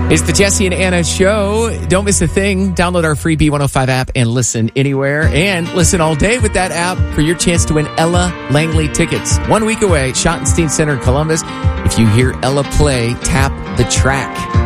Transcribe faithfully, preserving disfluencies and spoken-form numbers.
It's the Jesse and Anna Show. Don't miss a thing. Download our free B one oh five app and listen anywhere. And listen all day with that app for your chance to win Ella Langley tickets. One week away, Schottenstein Center in Columbus. If you hear Ella play, tap the track.